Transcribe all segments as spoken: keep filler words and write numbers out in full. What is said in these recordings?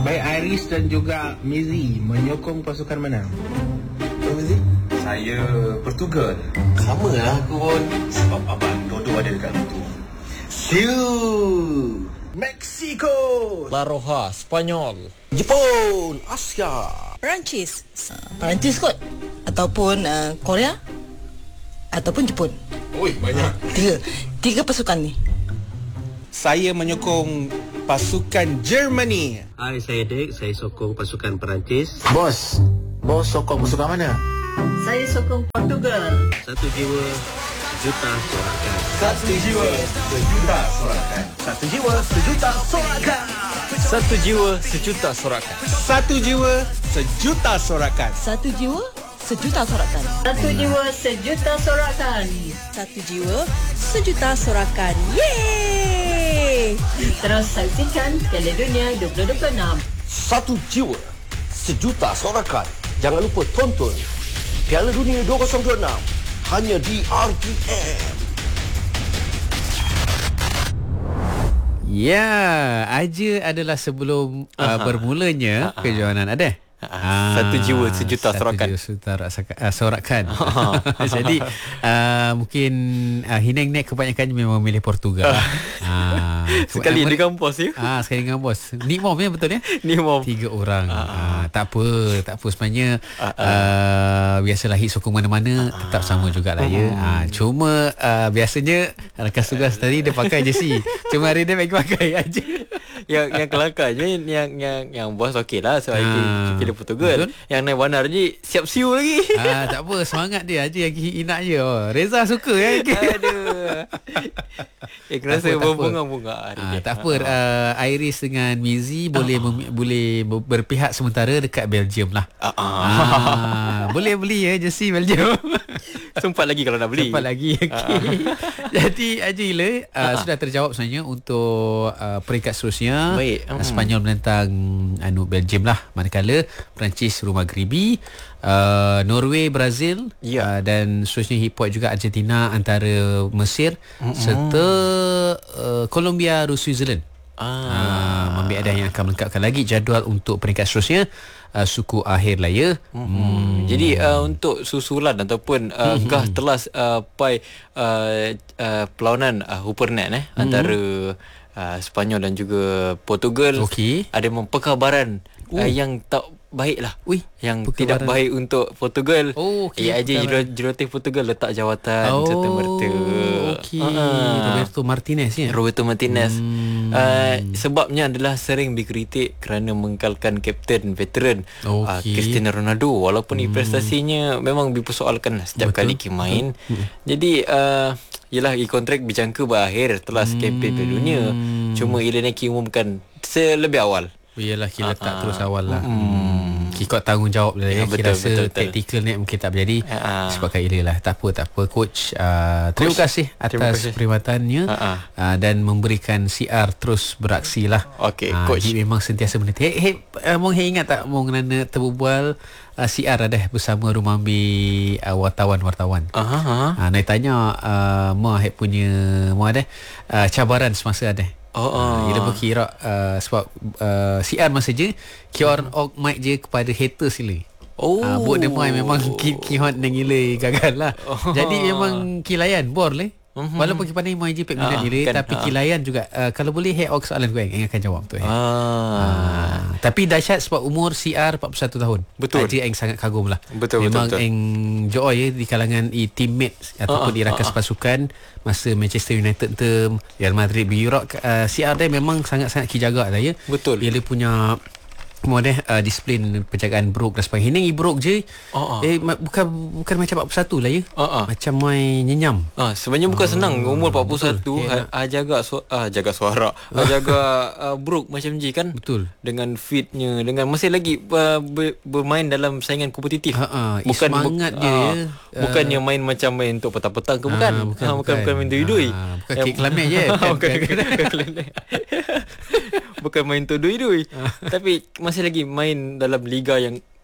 Baik Iris dan juga Mizi menyokong pasukan mana? Oh, Mizi? Saya Portugal. Sama lah aku pun. Sebab abang Dodo ada dekat situ. Siu. Mexico, La Roja, Spanyol, Jepun, Asia, Perancis. Perancis kot. Ataupun uh, Korea. Ataupun Jepun. Oi, banyak. Tiga. Tiga pasukan ni. saya menyokong pasukan Germany. Hai, saya Dek. Saya sokong pasukan Perancis. Bos, bos sokong pasukan mana? Saya sokong Portugal. Satu jiwa, sejuta sorakan. Satu jiwa, sejuta sorakan. Satu jiwa, sejuta sorakan. Satu jiwa, sejuta sorakan. Satu jiwa, sejuta sorakan. Satu jiwa, sejuta sorakan. Satu jiwa, sejuta sorakan. Satu jiwa, sejuta sorakan. Yeay! Terus saksikan Piala Dunia dua ribu dua puluh enam. Satu jiwa, sejuta sorakan. Jangan lupa tonton Piala Dunia dua ribu dua puluh enam hanya di R T M. Ya, aja adalah sebelum uh, bermulanya uh-huh. kejohanan ada. Ah, satu jiwa sejuta satu sorakan. Satu jiwa sejuta uh, sorakan. Jadi uh, mungkin uh, Hineng Nek kebanyakannya memang memilih Portugal. uh, Sekali dengan bos ya. Ah, sekali dengan bos. Ni mom ya betul ya? Ni mom. Tiga orang. Ah, uh, tak apa, tak apa sebenarnya. Uh, uh. Uh, biasalah hit sokong mana-mana uh, tetap sama jugalah uh, ya. Uh, cuma uh, biasanya rakan tugas tadi dia pakai jersey. Cuma hari dia bagi pakai aja. yang yang kelakar je yang yang yang bos okeylah sebab Ah, pilih Portugal. betul. Yang naik warna je siap siu lagi. Ah, tak apa, semangat dia aja yang inak je. Oh, Reza suka kan? Aduh. Eh kena rasa berbunga-bunga hari Ah, ni. tak apa, uh, Iris dengan Mizi boleh mem- boleh berpihak sementara dekat Belgium lah. Ah, ah. Ah, boleh beli ya jersey Belgium. Sempat lagi kalau nak beli. Sempat lagi. Okay. Jadi Ajila uh, sudah terjawab sebenarnya untuk uh, peringkat seterusnya. Baik. Uh, Spanyol menentang anu Belgium lah, manakala Perancis rumah Gribi, uh, Norway Brazil, Ya. uh, dan seterusnya hit point juga Argentina antara Mesir, mm-hmm. serta uh, Colombia Rusia Switzerland. Ah. Uh, Mambi ada yang akan melengkapkan lagi jadual untuk peringkat seterusnya. Uh, suku akhir lah ya. Hmm. Hmm. Jadi uh, untuk susulan ataupun uh, hmm. gah telas uh, pai uh, uh, perlawanan uh, Hupernet eh hmm. antara uh, Sepanyol dan juga Portugal, Okey. ada memperkabaran uh, yang tak baik lah. Ui, yang perkabaran. tidak baik untuk Portugal. Oh, okey, Ya aja perkabaran. jurulatih Portugal letak jawatan Oh, serta merta. okey. Ah. Roberto Martinez ya. Roberto Martinez. Hmm. Uh, sebabnya adalah sering dikritik kerana mengkalkan kapten veteran uh, Okey. Cristiano Ronaldo walaupun hmm. prestasinya memang dipersoalkan setiap Betul. kali dia main. Hmm. Jadi uh, yalah kontrak berjangka berakhir setelah hmm. kempen Piala Dunia. Cuma Ila Naki umumkan selebih awal. Iyalah kita letak Ah, terus awal lah. mm. Hmm. Kikot tanggungjawab lah ya. Ya, betul, Kita rasa betul, betul. tactical ni mungkin tak berjadi. Ah. Sebabkan Ila lah. Tak apa, tak apa coach. Uh, terima Coach, kasih atas terima kasih. perkhidmatannya Ah, uh, dan memberikan C R terus beraksi lah. Okey, Ah, coach. Dia memang sentiasa meniti. Hey, hey, uh, Mong hey, ingat tak Mong nana terbual uh, C R ada bersama Rumambi uh, wartawan-wartawan. Aha, aha. Ha, nak tanya uh, Mah Hek punya Mah ada uh, cabaran semasa ada. Oh, oh. Uh, ia lebih kira uh, sebab uh, C R masa je kion ok mic je kepada haters sila. Oh. Ah, buat dia mai memang ki kihot nang gila gagal lah. Oh. Jadi memang kilayan bor le. Mhm. Walaupun kita pandai mai je pek minat Ah, gila kan, tapi ah. kilayan juga uh, kalau boleh hek ok soalan gue yang akan jawab tu. Eh. Ah. Ah, tapi dahsyat sebab umur C R empat puluh satu tahun. Betul. Aja yang sangat kagum lah. Betul, Memang betul, betul. yang joy ya di kalangan i teammate ataupun Ah, di rakan ah, ah. sepasukan masa Manchester United term Real Madrid Europe uh, C R dia memang sangat-sangat kijaga lah ya. Betul. Dia punya model uh, disiplin penjagaan brok dan sebagainya. Ini brok je. Oh, oh. Eh ma- bukan bukan macam empat puluh satu lah ya. Oh, oh. Macam mai nyenyam. Ah, sebenarnya bukan senang umur empat puluh satu betul. ah, ah, jaga su- ah, jaga suara, ah, jaga ah, brook macam je kan. Betul. Dengan fitnya, dengan masih lagi uh, ber, bermain dalam saingan kompetitif. Ha, ha, semangat dia, ah, ya. bukan Ah. yang main macam main untuk petang-petang ke bukan. Ah, bukan, Ah, bukan, bukan. bukan main dui-dui. Ah, bukan kek kelamin je, bukan, bukan bukan. bukan kelamin. Bukan main untuk dui-dui. Tapi masih lagi main dalam liga yang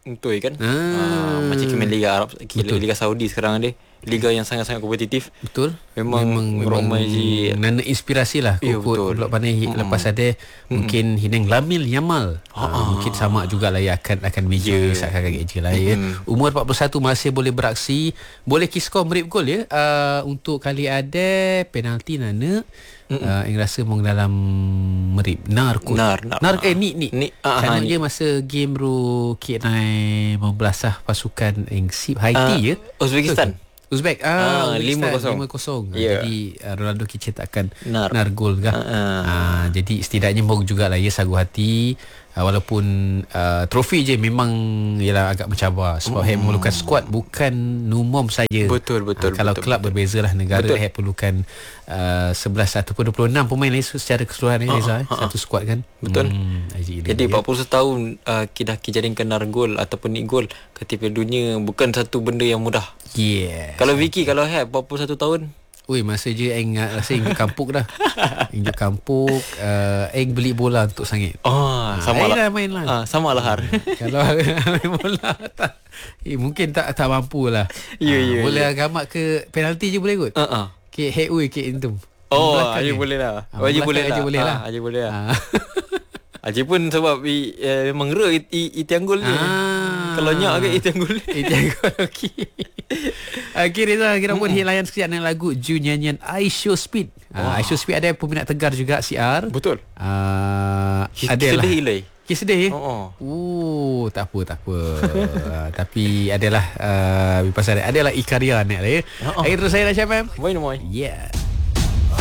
Untoi kan. Ah. Uh, macam Premier Liga Arab, Betul. Liga Saudi sekarang ni, liga yang sangat-sangat kompetitif. Betul. Memang, memang ramai je nana inspirasi lah. Ya, Kukut betul. pulak pandai Mm-mm. lepas ada mungkin Hineng Lamil Yamal. Uh, mungkin sama jugalah ya akan akan meja Ya. saat kaget je lah ya. Umur empat puluh satu masih boleh beraksi, boleh kiss skor merip gol ya. Uh, untuk kali ada penalti nana. Uh, yang rasa mong dalam merip nar kot. Nar, nar. nar eh ni ni. Ni, ah, Sama ah, ni. je masa game ru K nine membelasah pasukan yang sip Haiti Ah, ya. Uzbekistan. Uzbek ah, Ah, Uzbekistan, lima kosong. lima kosong. Ya. Jadi uh, Ronaldo cetakkan Nar. nar gol kan. Ah, ah. Ah, jadi setidaknya mau jugalah ya sagu hati uh, walaupun uh, trofi je memang ialah agak mencabar sebab mm. memerlukan skuad bukan numom saja. Betul, betul, Ah, kalau betul, kelab berbezalah negara Betul. yang perlukan uh, sebelas ataupun dua puluh enam pemain lagi secara keseluruhan ni Reza eh. Satu skuad kan. Betul. Hmm, jadi Jadi dia. empat puluh satu tahun uh, kita dah jaringkan nar gol ataupun ni gol ke T P dunia bukan satu benda yang mudah. Yes. Kalau Vicky kalau have empat puluh satu tahun, Ui, masa je Eng rasa Eng kampung dah. Eng je kampung, uh, Eng beli bola untuk sangit. oh, sama Eng lah. dah main lah. Ah, sama lah Har. Kalau main bola tak, eh, mungkin tak tak mampu lah. Ya, ya, Boleh ya. gamak ke penalti je boleh kot. Ha ah. Ke headway ke entum. Oh, Belakang Haji ni. boleh lah. Ah, Haji belakang boleh lah. Haji boleh lah. Ah, Haji boleh lah. Ah. Haji pun sebab i, uh, memang re it, it, itiang gol ni. Ah. Kalau nyak ke itiang gol ni. Itiang gol okey. Okey Reza, kita pun hilayan sekejap dengan lagu Ju nyanyian I Show Speed. Ah, I Show Speed ada peminat tegar juga C R. Betul. Ah, Kita adalah. sedih ilai. Kes sedih. Oh, oh. Oh, tak apa, tak apa. uh, tapi adalah uh, pasal adalah Ikaria nak lah ya. Oh, oh. Akhir terus saya dah Syafam. Boy no boy. Yeah.